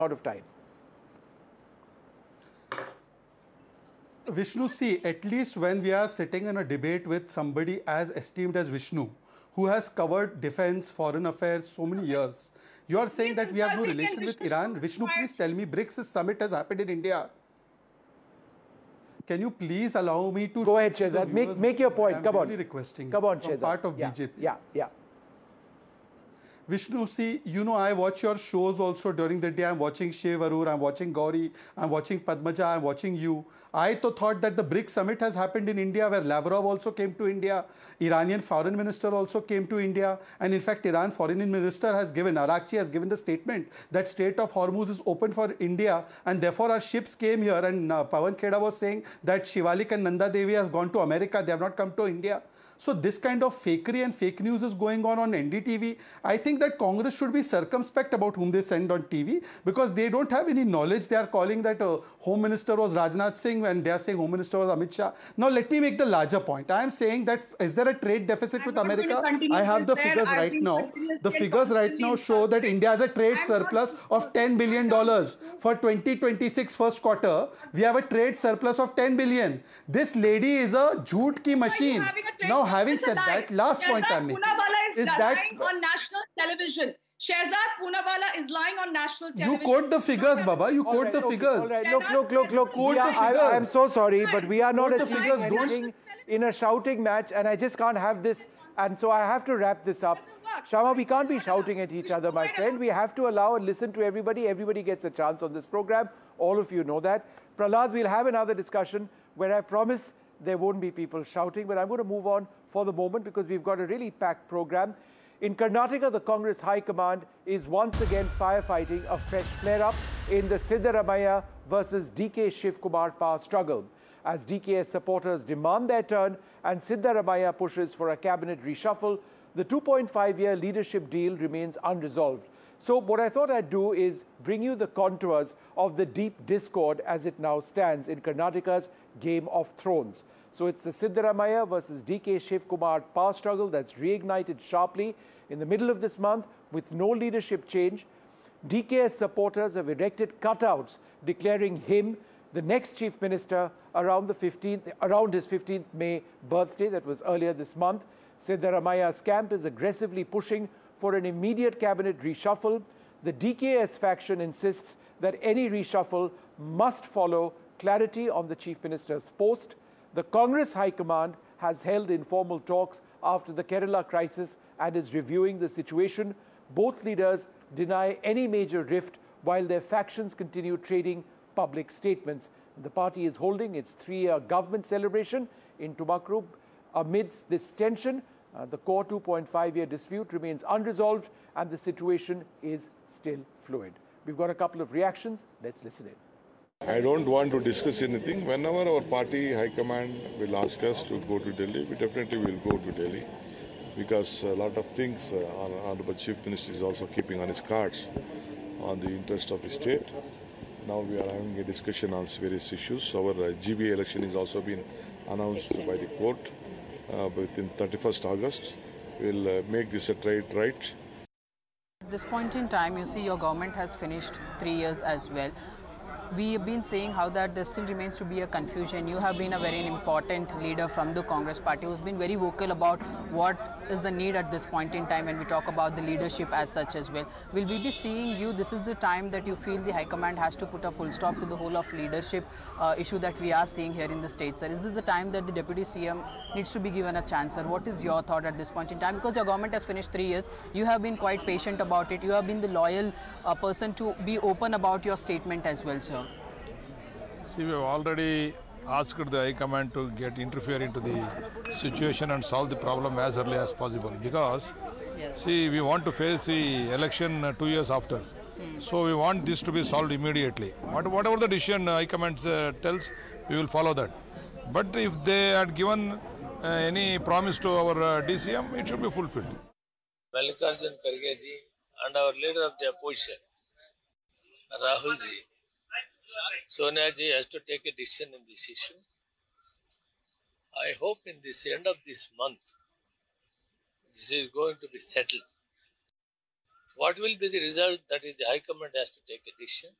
Out of time. Vishnu, see, at least when we are sitting in a debate with somebody as esteemed as Vishnu, who has covered defense, foreign affairs so many years, you are saying that we have no relation with Iran. Vishnu, please tell me, BRICS summit has happened in India. Can you please allow me to go ahead, Shehzad? Make your point. Come on. Really requesting. Come on, Shehzad. Part of BJP. Yeah. Vishnu, see, you know, I watch your shows also during the day. I'm watching Shiv Arur, I'm watching Gauri, I'm watching Padmaja, I'm watching you. I thought that the BRICS summit has happened in India, where Lavrov also came to India, Iranian foreign minister also came to India, and in fact, Iran foreign minister has given, Arakchi has given the statement that Strait of Hormuz is open for India, and therefore our ships came here, and Pawan Kheda was saying that Shivalik and Nanda Devi has gone to America, they have not come to India. So this kind of fakery and fake news is going on NDTV. I think that Congress should be circumspect about whom they send on TV, because they don't have any knowledge. They are calling that Home Minister was Rajnath Singh and they are saying Home Minister was Amit Shah. Now let me make the larger point. I am saying that is there a trade deficit with America? I have the figures right now. The figures right now show that India has a trade surplus of $10 billion. For 2026 first quarter, we have a trade surplus of 10 billion. This lady is a jhoot ki machine. Now, having said that, last point I'm making is that on national television. Shehzad Poonawalla is lying on national television. You quote the figures, Baba. You quote the figures. All right. Look. I'm so sorry, but we are not achieving anything in a shouting match, and I just can't have this. And so I have to wrap this up. Shama, we can't be shouting at each other, my friend. We have to allow and listen to everybody. Everybody gets a chance on this program. All of you know that. Prahlad, we'll have another discussion where I promise there won't be people shouting, but I'm going to move on for the moment because we've got a really packed program. In Karnataka, the Congress High Command is once again firefighting a fresh flare-up in the Siddaramaiah versus DK Shiv Kumar power struggle, as DK's supporters demand their turn and Siddaramaiah pushes for a cabinet reshuffle. The 2.5-year leadership deal remains unresolved. So what I thought I'd do is bring you the contours of the deep discord as it now stands in Karnataka's Game of Thrones. So it's the Siddaramaiah versus DK Shiv Kumar power struggle that's reignited sharply in the middle of this month with no leadership change. DK's supporters have erected cutouts declaring him the next chief minister around his 15th May birthday, that was earlier this month. Siddaramaiah's camp is aggressively pushing for an immediate cabinet reshuffle. The DKS faction insists that any reshuffle must follow clarity on the chief minister's post. The Congress High Command has held informal talks after the Kerala crisis and is reviewing the situation. Both leaders deny any major rift while their factions continue trading public statements. The party is holding its 3-year government celebration in Tumakuru. Amidst this tension, the core 2.5-year dispute remains unresolved and the situation is still fluid. We've got a couple of reactions. Let's listen in. I don't want to discuss anything. Whenever our party high command will ask us to go to Delhi, we definitely will go to Delhi, because a lot of things Honorable Chief Minister is also keeping on his cards on the interest of the state. Now we are having a discussion on various issues. Our GBA election is also been announced by the court within 31st August. We'll make this a trade right. At this point in time, you see your government has finished 3 years as well. We have been saying how that there still remains to be a confusion. You have been a very important leader from the Congress party who's been very vocal about what is the need at this point in time when we talk about the leadership as such as well. Will we be seeing you, this is the time that you feel the High Command has to put a full stop to the whole of leadership issue that we are seeing here in the state, sir? Is this the time that the Deputy CM needs to be given a chance, sir? What is your thought at this point in time? Because your government has finished 3 years. You have been quite patient about it. You have been the loyal person to be open about your statement as well, sir. See, we have already asked the High Command to interfere into the situation and solve the problem as early as possible, because, see, we want to face the election 2 years after. So we want this to be solved immediately. Whatever the decision High Command tells, we will follow that. But if they had given any promise to our DCM, it should be fulfilled. Mallikarjun Kharge ji and our leader of the opposition, Rahul ji, Sonia ji has to take a decision in this issue. I hope in this end of this month, this is going to be settled. What will be the result? That is, the High Command has to take a decision.